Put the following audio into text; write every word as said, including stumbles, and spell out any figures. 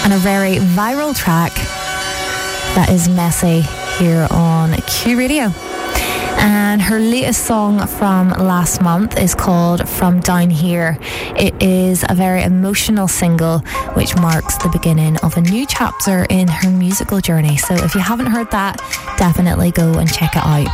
and a very viral track that is Messy here on Q Radio. And her latest song from last month is called From Down Here. It is a very emotional single which marks the beginning of a new chapter in her musical journey. So if you haven't heard that, definitely go and check it out.